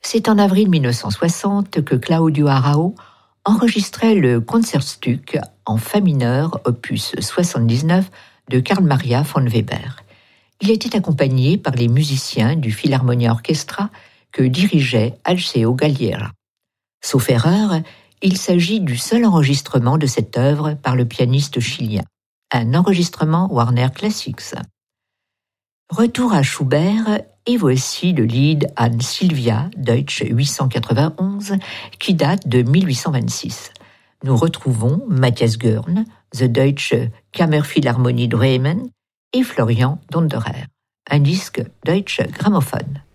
C'est en avril 1960 que Claudio Arrau enregistrait le Concertstück en fa mineur, opus 79, de Carl Maria von Weber. Il était accompagné par les musiciens du Philharmonia Orchestra que dirigeait Alceo Galliera. Sauf erreur, il s'agit du seul enregistrement de cette œuvre par le pianiste chilien, un enregistrement Warner Classics. Retour à Schubert, et voici le Lied an Sylvia, Deutsch 891, qui date de 1826. Nous retrouvons Matthias Görn, The Deutsche Kammerphilharmonie Bremen et Florian Donderer. Un disque Deutsche Grammophon.